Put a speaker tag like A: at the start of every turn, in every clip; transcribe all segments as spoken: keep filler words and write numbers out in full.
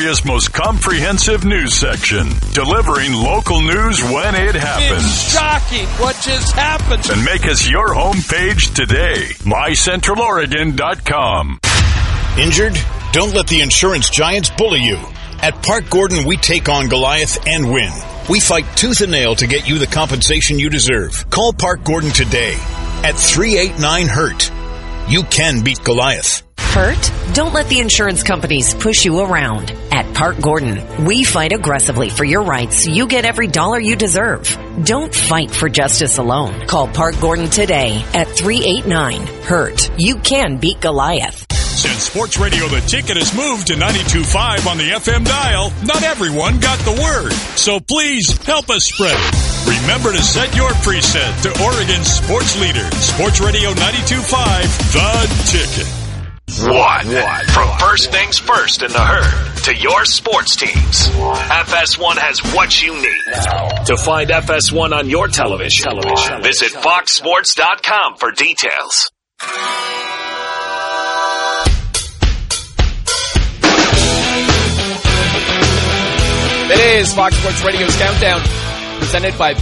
A: area's most comprehensive news section, delivering local news when it happens.
B: It's shocking what just happened.
A: And make us your homepage today, my central oregon dot com.
C: Injured? Don't let the insurance giants bully you. At Park Gordon, we take on Goliath and win. We fight tooth and nail to get you the compensation you deserve. Call Park Gordon today at three eight nine hurt. You can beat Goliath.
D: Hurt? Don't let the insurance companies push you around. At Park Gordon, we fight aggressively for your rights so you get every dollar you deserve. Don't fight for justice alone. Call Park Gordon today at three eight nine hurt. You can beat Goliath.
E: Since Sports Radio The Ticket has moved to ninety-two point five on the F M dial, not everyone got the word. So please help us spread it. Remember to set your preset to Oregon's sports leader, Sports Radio ninety-two point five, The Ticket.
F: What? what? From first things first in the herd to your sports teams, F S one has what you need. To find F S one on your television, television. visit fox sports dot com for details.
B: It is Fox Sports Radio's Countdown, presented by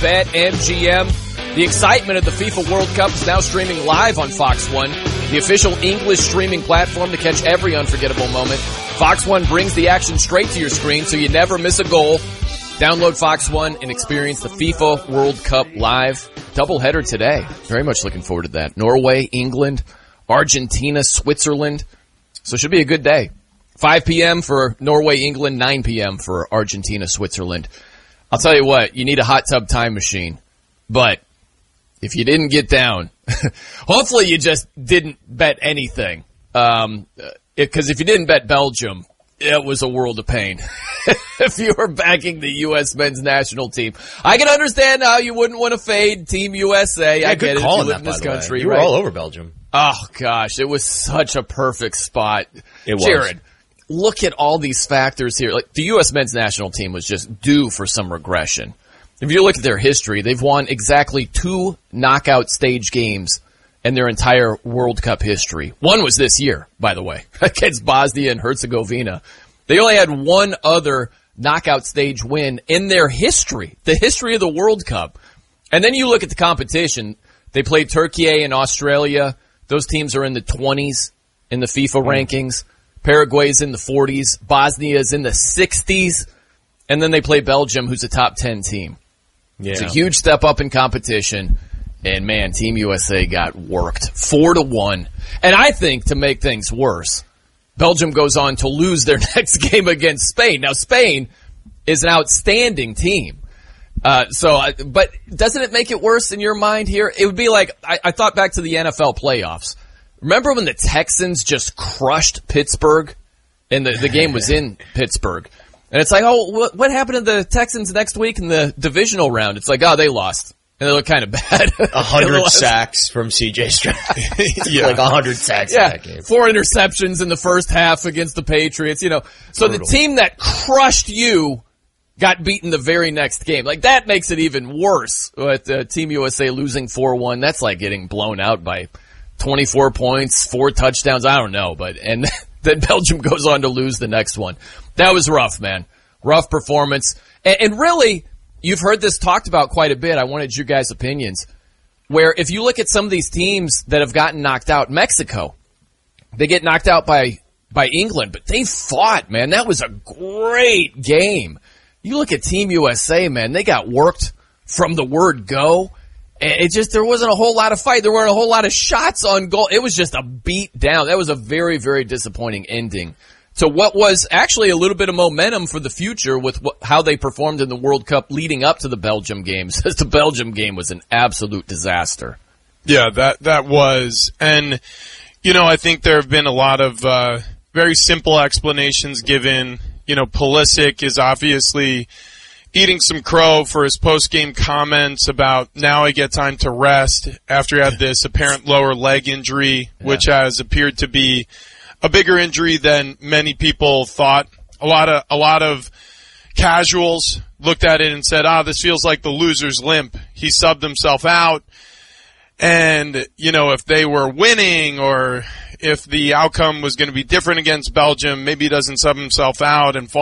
B: BetMGM. The excitement of the FIFA World Cup is now streaming live on Fox one, the official English streaming platform to catch every unforgettable moment. Fox one brings the action straight to your screen so you never miss a goal. Download Fox one and experience the FIFA World Cup live. Doubleheader today. Very much looking forward to that. Norway, England, Argentina, Switzerland. So it should be a good day. five p.m. for Norway, England, nine p.m. for Argentina, Switzerland. I'll tell you what, you need a hot tub time machine. But if you didn't get down, hopefully you just didn't bet anything. Um, because if you didn't bet Belgium, it was a world of pain. If you were backing the U S men's national team, I can understand how you wouldn't want to fade Team U S A.
G: Yeah,
B: I
G: good
B: get it.
G: call
B: You
G: on
B: live
G: that,
B: in this
G: by the way.
B: country,
G: You were
B: right?
G: all over Belgium.
B: Oh gosh, it was such a perfect spot.
G: It was.
B: Jared, look at all these factors here. Like the U S men's national team was just due for some regression. If you look at their history, they've won exactly two knockout stage games in their entire World Cup history. One was this year, by the way, against Bosnia and Herzegovina. They only had one other knockout stage win in their history, the history of the World Cup. And then you look at the competition. They played Turkey and Australia. Those teams are in the twenties in the FIFA rankings. Paraguay's in the forties. Bosnia's in the sixties. And then they play Belgium, who's a top ten team. Yeah. It's a huge step up in competition. And, man, Team U S A got worked. Four to one. And I think, to make things worse, Belgium goes on to lose their next game against Spain. Now, Spain is an outstanding team. Uh, so, but doesn't it make it worse in your mind here? It would be like, I, I thought back to the N F L playoffs. Remember when the Texans just crushed Pittsburgh and the, the game was in Pittsburgh? And it's like, oh, what, what happened to the Texans next week in the divisional round? It's like, oh, they lost. And they look kind of bad.
G: A hundred sacks from C J Stroud. Yeah. Like a hundred sacks
B: yeah.
G: in that game.
B: Four interceptions in the first half against the Patriots, you know. So Brutal. The team that crushed you got beaten the very next game. Like, that makes it even worse with uh, Team U S A losing four one. That's like getting blown out by twenty-four points, four touchdowns. I don't know. But and then Belgium goes on to lose the next one. That was rough, man. Rough performance. And, and really, you've heard this talked about quite a bit. I wanted your guys' opinions. Where if you look at some of these teams that have gotten knocked out, Mexico, they get knocked out by, by England, but they fought, man. That was a great game. You look at Team U S A, man, they got worked from the word go. It just, there wasn't a whole lot of fight. There weren't a whole lot of shots on goal. It was just a beat down. That was a very, very disappointing ending to what was actually a little bit of momentum for the future with what, how they performed in the World Cup leading up to the Belgium games. The Belgium game was an absolute disaster.
H: Yeah, that, that was. And, you know, I think there have been a lot of, uh, very simple explanations given. You know, Pulisic is obviously eating some crow for his post-game comments about now I get time to rest after he had this apparent lower leg injury, yeah. which has appeared to be a bigger injury than many people thought. A lot of, a lot of casuals looked at it and said, ah, this feels like the loser's limp. He subbed himself out. And, you know, if they were winning or if the outcome was going to be different against Belgium, maybe he doesn't sub himself out and fall